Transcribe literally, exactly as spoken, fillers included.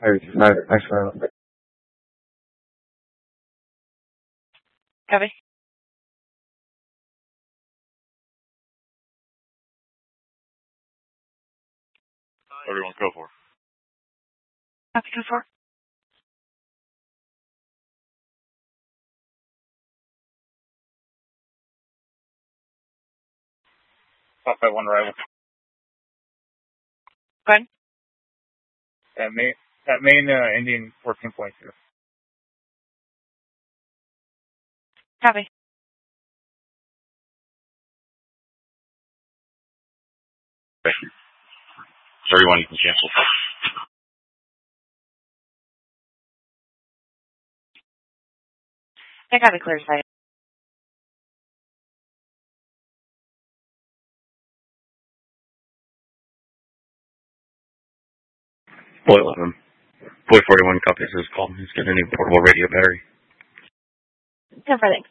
Five five five five. Copy. Everyone, go for. Copy, go for. Five five one arrival. Go ahead. At main, at main uh, Indian fourteen point two. Copy. Thank you. Everyone, you can cancel. I got it clear side. Boy eleven. Boy forty-one copies his call. He's getting a new portable radio battery. No, thanks.